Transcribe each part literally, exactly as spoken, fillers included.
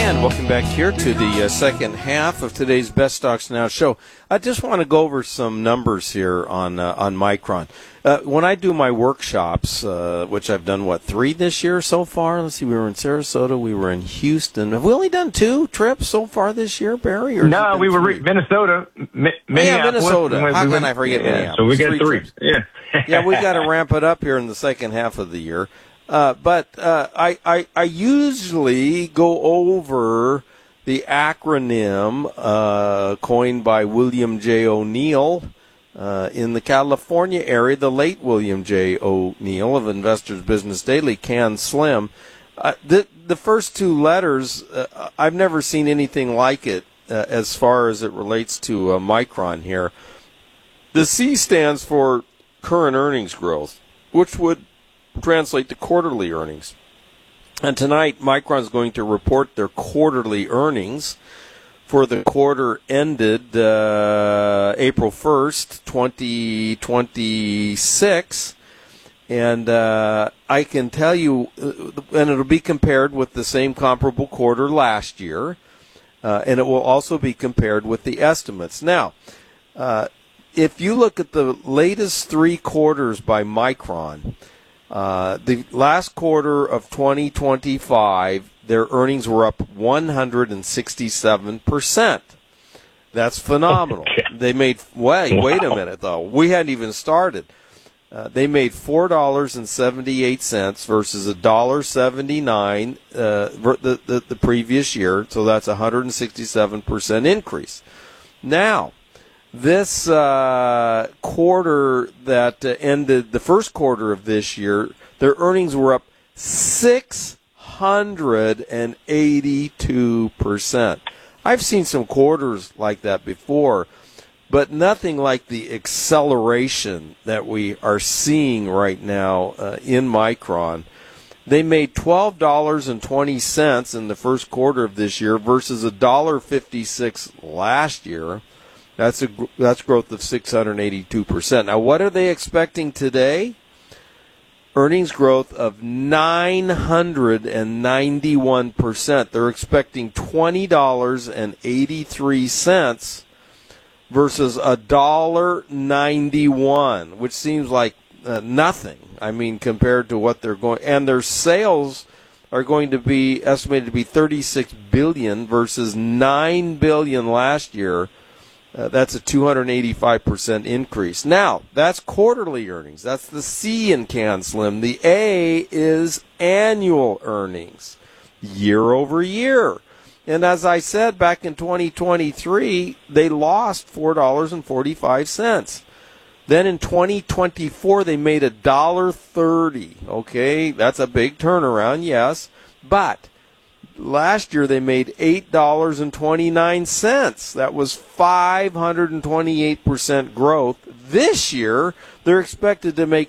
And welcome back here to the uh, second half of today's Best Stocks Now show. I just want to go over some numbers here on uh, on Micron. Uh, when I do my workshops, uh, which I've done, what, three this year so far? Let's see, we were in Sarasota, we were in Houston. Have we only done two trips so far this year, Barry? Or no, we were re- Minnesota. Mi- yeah, Minnesota. We, How we can went, I forget yeah, Minneapolis? So we got three. three Yeah. yeah, we've got to ramp it up here in the second half of the year. Uh, but uh, I, I, I usually go over the acronym uh, coined by William J. O'Neill uh, in the California area, the late William J. O'Neill of Investors Business Daily, CAN SLIM. Uh, the, the first two letters, uh, I've never seen anything like it uh, as far as it relates to uh, Micron here. The C stands for current earnings growth, which would translate to quarterly earnings. And tonight, Micron is going to report their quarterly earnings for the quarter ended uh, April first, twenty twenty-six. And uh, I can tell you, uh, and it'll be compared with the same comparable quarter last year, uh, and it will also be compared with the estimates. Now, uh, if you look at the latest three quarters by Micron, Uh, the last quarter of twenty twenty-five, their earnings were up one hundred sixty-seven percent. That's phenomenal. They made, wait, wow. wait a minute, though. We hadn't even started. Uh, they made four dollars and seventy-eight cents versus one dollar seventy-nine uh, the, the, the previous year, so that's a one hundred sixty-seven percent increase. Now, this uh, quarter that uh, ended the first quarter of this year, their earnings were up six hundred eighty-two percent. I've seen some quarters like that before, but nothing like the acceleration that we are seeing right now uh, in Micron. They made twelve dollars and twenty cents in the first quarter of this year versus one dollar fifty-six last year. That's a that's growth of six hundred eighty-two percent. Now, what are they expecting today? Earnings growth of nine hundred ninety-one percent. They're expecting twenty dollars and eighty-three cents versus one dollar ninety-one, which seems like uh, nothing. I mean, compared to what they're going, and their sales are going to be estimated to be thirty-six billion dollars versus nine billion dollars last year. Uh, that's a two hundred eighty-five percent increase. Now, that's quarterly earnings. That's the C in CAN SLIM. The A is annual earnings, year over year. And as I said, back in twenty twenty-three, they lost four dollars and forty-five cents. Then in twenty twenty-four, they made one dollar thirty. Okay, that's a big turnaround, yes. But last year they made eight dollars and twenty-nine cents. That was five hundred twenty-eight percent growth. This year, they're expected to make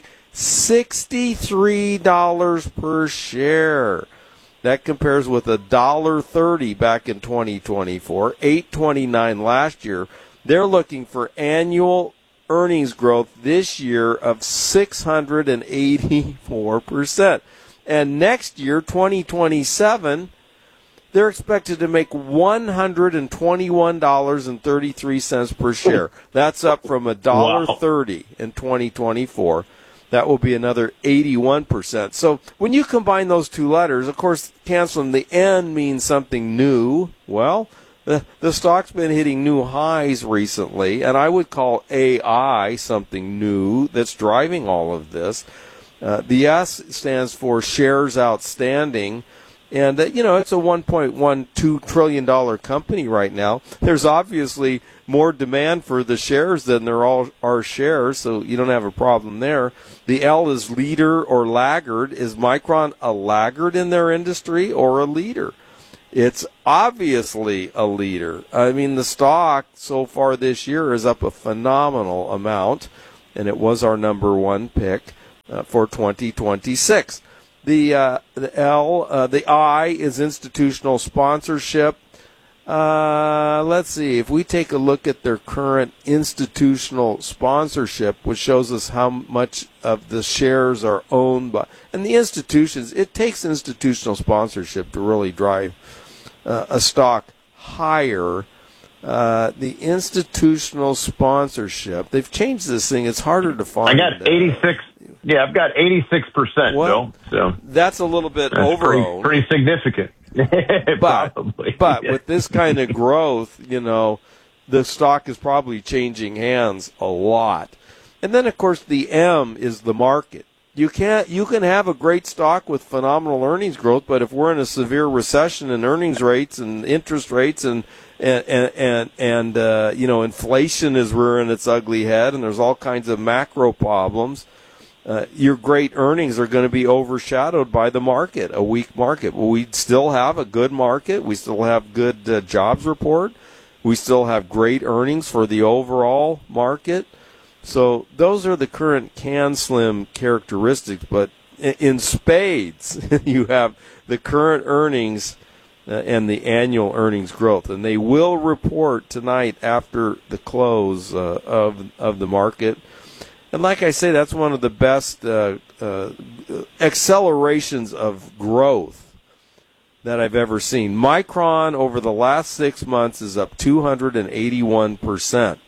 sixty-three dollars per share. That compares with one dollar thirty back in twenty twenty-four, eight twenty-nine last year. They're looking for annual earnings growth this year of six hundred eighty-four percent. And next year, twenty twenty-seven, they're expected to make one hundred twenty-one dollars and thirty-three cents per share. That's up from one dollar thirty wow. in twenty twenty-four. That will be another eighty-one percent. So when you combine those two letters, of course, canceling the N means something new. Well, the, the stock's been hitting new highs recently, and I would call A I something new that's driving all of this. Uh, the S stands for shares outstanding. And, uh, you know, it's a one point one two trillion dollars company right now. There's obviously more demand for the shares than there all are shares, so you don't have a problem there. The L is leader or laggard. Is Micron a laggard in their industry or a leader? It's obviously a leader. I mean, the stock so far this year is up a phenomenal amount, and it was our number one pick uh, for twenty twenty-six. The uh, the L, uh, the I is institutional sponsorship. Uh, let's see, if we take a look at their current institutional sponsorship, which shows us how much of the shares are owned by, and the institutions, it takes institutional sponsorship to really drive uh, a stock higher. Uh, the institutional sponsorship, they've changed this thing. It's harder to find. I got eighty-six. Yeah, I've got eighty-six percent, well, Bill. So that's a little bit that's overowned. Pretty, pretty significant. but probably. but with this kind of growth, you know, the stock is probably changing hands a lot. And then, of course, the M is the market. You can't. You can have a great stock with phenomenal earnings growth, but if we're in a severe recession and earnings rates and interest rates and and and and, and uh, you know, inflation is rearing its ugly head, and there's all kinds of macro problems, uh, your great earnings are going to be overshadowed by the market, a weak market. Well, we still have a good market. We still have good uh, jobs report. We still have great earnings for the overall market. So those are the current CanSlim characteristics, but in spades, you have the current earnings uh, and the annual earnings growth, and they will report tonight after the close uh, of of the market. And like I say, that's one of the best uh, uh, accelerations of growth that I've ever seen. Micron over the last six months is up two hundred eighty-one percent.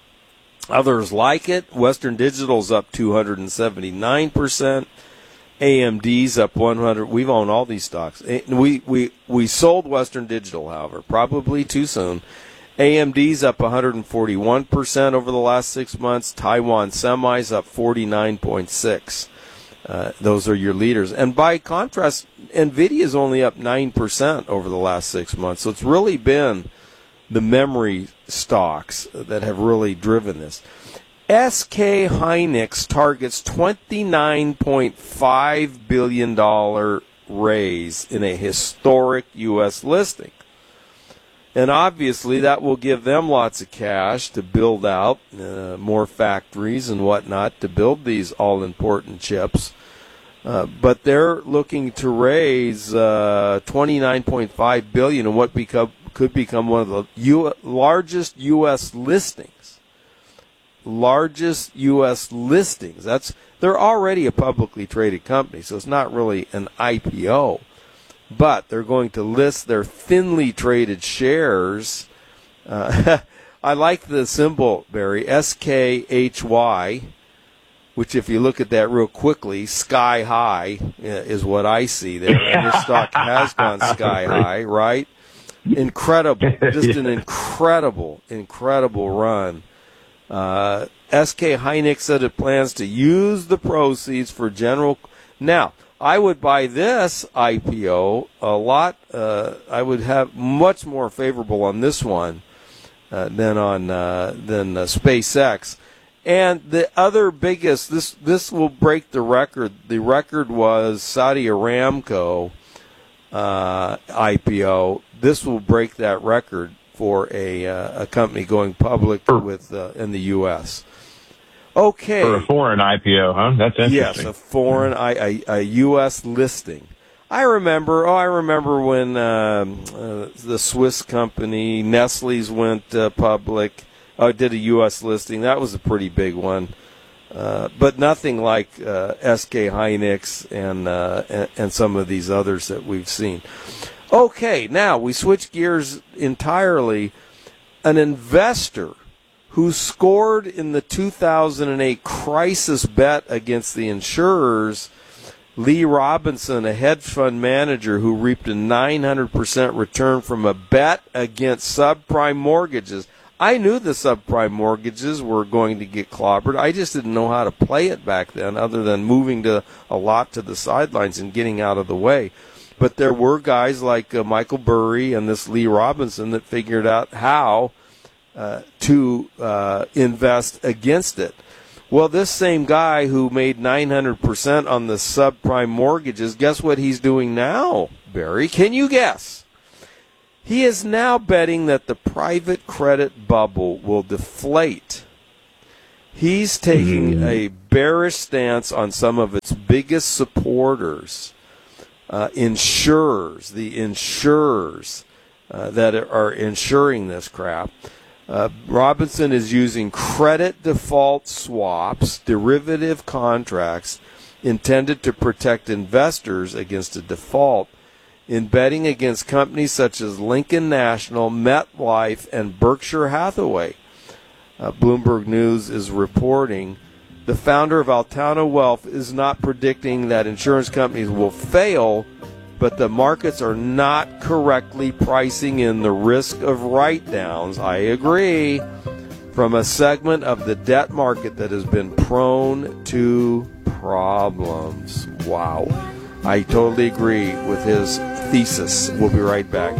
Others like it. Western Digital's up two hundred seventy-nine percent. A M D's up one hundred. We've owned all these stocks. We we we sold Western Digital, however, probably too soon. A M D's up one hundred forty-one percent over the last six months. Taiwan Semi's up forty-nine point six. Uh, those are your leaders. And by contrast, NVIDIA's only up nine percent over the last six months. So it's really been the memory stocks that have really driven this. S K Hynix targets twenty-nine point five billion dollars raise in a historic U S listing. And obviously that will give them lots of cash to build out uh, more factories and whatnot to build these all-important chips. Uh, but they're looking to raise uh, twenty-nine point five billion dollars in what become, could become one of the U- largest U S listings. Largest U S listings. That's they're already a publicly traded company, so it's not really an I P O. But they're going to list their thinly traded shares. Uh, I like the symbol, Barry, S K H Y, which if you look at that real quickly, sky high is what I see there. And this stock has gone sky high, right? Incredible. Just an incredible, incredible run. Uh, S K Hynix said it plans to use the proceeds for general. Now, I would buy this I P O a lot. Uh, I would have much more favorable on this one uh, than on uh, than uh, SpaceX. And the other biggest, this this will break the record. The record was Saudi Aramco uh, I P O. This will break that record for a uh, a company going public with uh, in the U S Okay. For a foreign I P O, huh? That's interesting. Yes, a foreign, I, a, a U S listing. I remember, oh, I remember when um, uh, the Swiss company, Nestle's went uh, public, uh, did a U S listing. That was a pretty big one. Uh, but nothing like uh, S K Hynix and, uh, and, and some of these others that we've seen. Okay, now we switch gears entirely. An investor who scored in the two thousand eight crisis bet against the insurers, Lee Robinson, a hedge fund manager who reaped a nine hundred percent return from a bet against subprime mortgages. I knew the subprime mortgages were going to get clobbered. I just didn't know how to play it back then other than moving to a lot to the sidelines and getting out of the way. But there were guys like uh, Michael Burry and this Lee Robinson that figured out how Uh, to uh, invest against it. Well, this same guy who made nine hundred percent on the subprime mortgages, guess what he's doing now, Barry? Can you guess? He is now betting that the private credit bubble will deflate. He's taking mm. a bearish stance on some of its biggest supporters, uh, insurers, the insurers uh, that are insuring this crap. Uh, Robinson is using credit default swaps, derivative contracts, intended to protect investors against a default in betting against companies such as Lincoln National, MetLife, and Berkshire Hathaway. Uh, Bloomberg News is reporting the founder of Altano Wealth is not predicting that insurance companies will fail, but the markets are not correctly pricing in the risk of write-downs. I agree. From a segment of the debt market that has been prone to problems. Wow. I totally agree with his thesis. We'll be right back.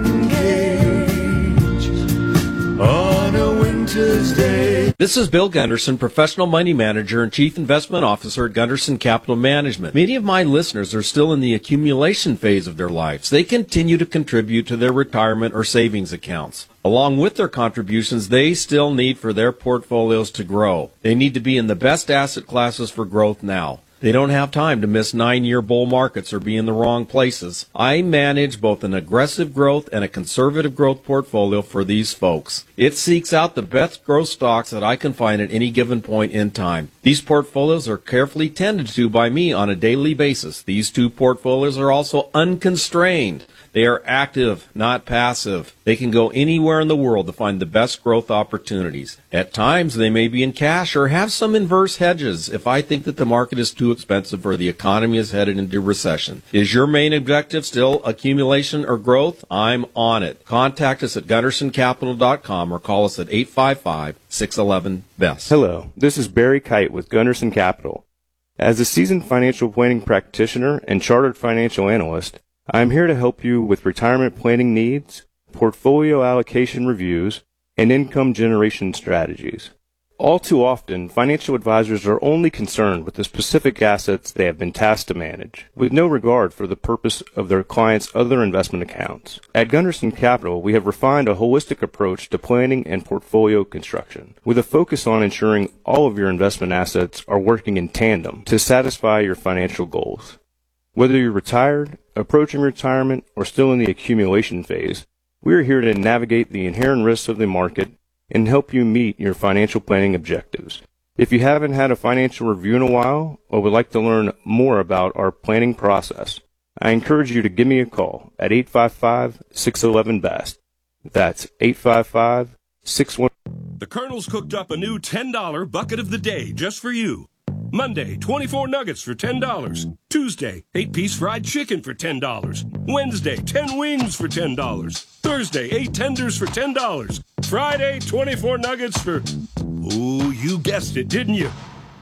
On a winter's day. This is Bill Gunderson, Professional Money Manager and Chief Investment Officer at Gunderson Capital Management. Many of my listeners are still in the accumulation phase of their lives. They continue to contribute to their retirement or savings accounts. Along with their contributions, they still need for their portfolios to grow. They need to be in the best asset classes for growth now. They don't have time to miss nine-year bull markets or be in the wrong places. I manage both an aggressive growth and a conservative growth portfolio for these folks. It seeks out the best growth stocks that I can find at any given point in time. These portfolios are carefully tended to by me on a daily basis. These two portfolios are also unconstrained. They are active, not passive. They can go anywhere in the world to find the best growth opportunities. At times, they may be in cash or have some inverse hedges if I think that the market is too expensive or the economy is headed into recession. Is your main objective still accumulation or growth? I'm on it. Contact us at gunderson capital dot com or call us at eight five five, six one one, B E S T. Hello, this is Barry Kite with Gunderson Capital. As a seasoned financial planning practitioner and chartered financial analyst, I am here to help you with retirement planning needs, portfolio allocation reviews, and income generation strategies. All too often, financial advisors are only concerned with the specific assets they have been tasked to manage, with no regard for the purpose of their clients' other investment accounts. At Gunderson Capital, we have refined a holistic approach to planning and portfolio construction, with a focus on ensuring all of your investment assets are working in tandem to satisfy your financial goals. Whether you're retired, approaching retirement, or still in the accumulation phase, we are here to navigate the inherent risks of the market and help you meet your financial planning objectives. If you haven't had a financial review in a while or would like to learn more about our planning process, I encourage you to give me a call at eight five five, six one one, B E S T. That's eight five five, six one one. The Colonel's cooked up a new ten dollar bucket of the day just for you. Monday, twenty-four nuggets for ten dollars. Tuesday, eight-piece fried chicken for ten dollars. Wednesday, ten wings for ten dollars. Thursday, eight tenders for ten dollars. Friday, twenty-four nuggets for... Ooh, you guessed it, didn't you?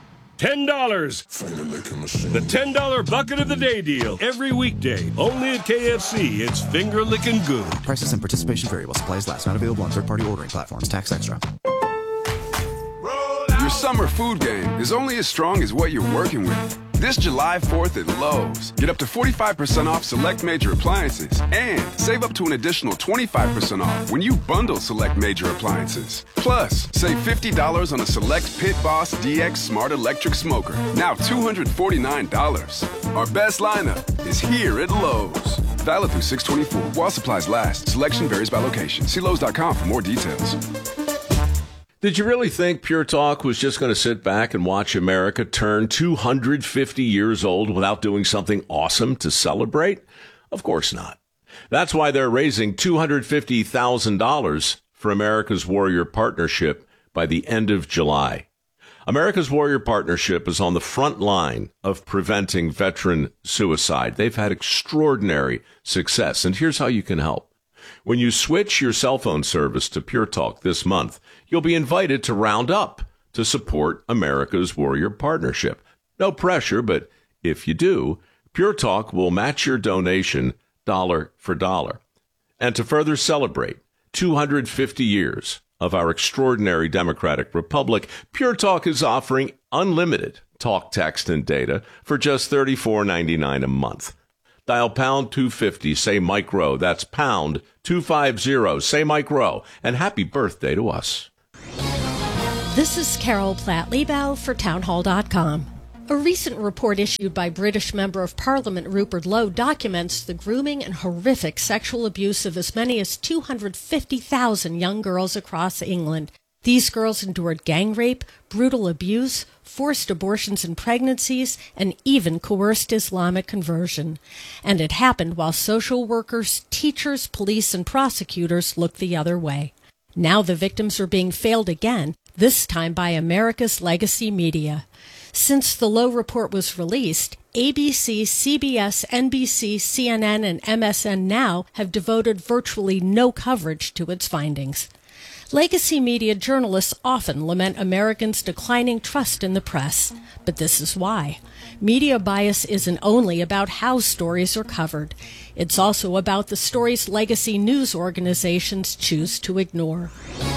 ten dollars. The ten dollar bucket of the day deal. Every weekday, only at K F C. It's finger-licking good. Prices and participation vary while supplies last. Not available on third-party ordering platforms. Tax extra. Your summer food game is only as strong as what you're working with. This July fourth at Lowe's, get up to forty-five percent off select major appliances and save up to an additional twenty-five percent off when you bundle select major appliances. Plus, save fifty dollars on a select Pit Boss D X Smart Electric Smoker, now two hundred forty-nine dollars. Our best lineup is here at Lowe's. Valid through six twenty-four while supplies last. Selection varies by location. See Lowe's dot com for more details. Did you really think Pure Talk was just going to sit back and watch America turn two hundred fifty years old without doing something awesome to celebrate? Of course not. That's why they're raising two hundred fifty thousand dollars for America's Warrior Partnership by the end of July. America's Warrior Partnership is on the front line of preventing veteran suicide. They've had extraordinary success, and here's how you can help. When you switch your cell phone service to Pure Talk this month, you'll be invited to round up to support America's Warrior Partnership. No pressure, but if you do, Pure Talk will match your donation dollar for dollar. And to further celebrate two hundred fifty years of our extraordinary democratic republic, Pure Talk is offering unlimited talk, text, and data for just thirty-four ninety-nine a month. Dial pound two fifty, say Mike Rowe. That's pound two fifty, say Mike Rowe. And happy birthday to us. This is Carol Platt-Liebau for townhall dot com. A recent report issued by British Member of Parliament Rupert Lowe documents the grooming and horrific sexual abuse of as many as two hundred fifty thousand young girls across England. These girls endured gang rape, brutal abuse, forced abortions and pregnancies, and even coerced Islamic conversion. And it happened while social workers, teachers, police, and prosecutors looked the other way. Now the victims are being failed again, this time by America's legacy media. Since the Lowe report was released, A B C, C B S, N B C, C N N, and M S N Now have devoted virtually no coverage to its findings. Legacy media journalists often lament Americans' declining trust in the press, but this is why. Media bias isn't only about how stories are covered. It's also about the stories legacy news organizations choose to ignore.